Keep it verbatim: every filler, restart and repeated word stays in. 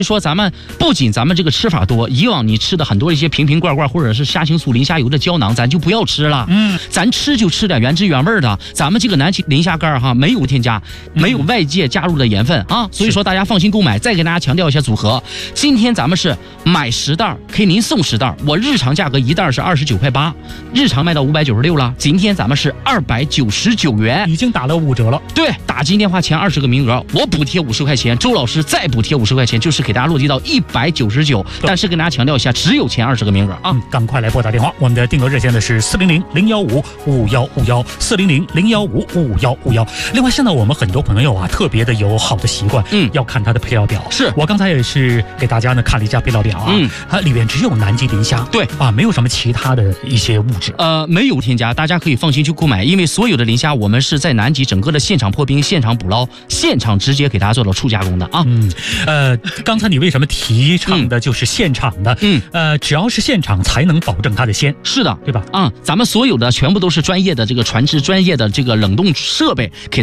说咱们不仅咱们这个吃法多，以往你吃的很多一些瓶瓶罐罐或者是虾青素、磷虾油的胶囊，咱就不要吃了。嗯，咱吃就吃点原汁原味的。咱们这个南极磷虾干哈，没有添加，没有外界加入的盐分啊，所以说大家放心购买。再给大家强调一下组合，今天咱们是买十袋可以您送十袋，我日常价格一袋是二十九块八，日常卖到五百九十六了，今天咱们是二百九十九元， 已经打了五折了。 对，打进电话前二十个名额，我补贴五十块钱，周老师再补贴五十块钱，就是给大家落地到一百九十九。但是跟大家强调一下，只有前二十个名额啊！ 嗯，赶快来拨打电话，我们的定额热线呢是四零零零幺五五幺五幺四零零零幺五五幺五幺。另外，现在我们很多朋友啊，特别的有好的习惯，嗯，要看它的配料表。 是我刚才也是给大家呢看了一下配料表啊，嗯，它里面只有南极磷虾， 对啊，没有什么其他的一些物质， 呃，没有添加，大家可以放心去购买，因为所有的磷虾我们是在南极整个的现场破冰、现场捕捞、现场直接给大家做到初加工的啊。 嗯，呃，刚才你为什么提倡的就是现场的？嗯，呃，只要是现场才能保证它的鲜， 是的， 对吧？ 啊、嗯，咱们所有的全部都是专业的这个船只、专业的这个冷冻设备给。